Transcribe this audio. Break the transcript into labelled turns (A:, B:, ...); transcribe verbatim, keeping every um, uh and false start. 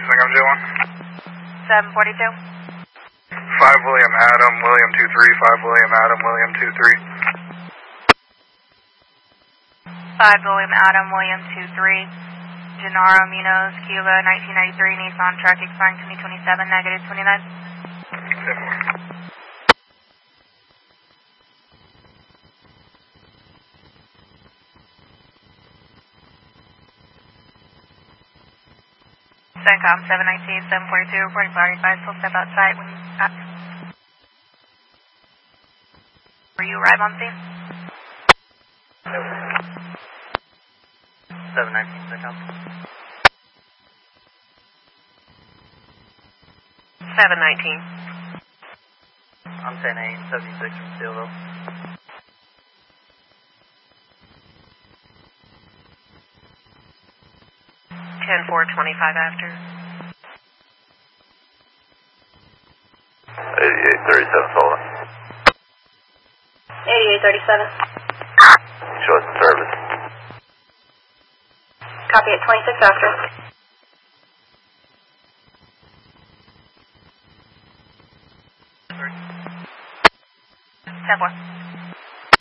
A: Singam J one.
B: seven forty-two.
A: five William Adam, William two three, five William Adam, William two three.
B: five William Adam, William two three. Gennaro Munoz, Cuba, nineteen ninety-three, Nissan truck, expiring twenty twenty-seven, negative twenty-nine. CENTCOM seven nineteen, seven forty-two, reporting fire advice, full step outside when you uh, where you arrive on scene.
C: seven nineteen, CENTCOM.
B: seven nineteen.
C: I'm ten eight, seventy-six from Steelville.
B: ten four, twenty-five after.
D: eighty-eight thirty-seven, Solon.
B: eighty-eight thirty-seven.
D: Show us the service.
B: Copy at twenty-six after. ten four.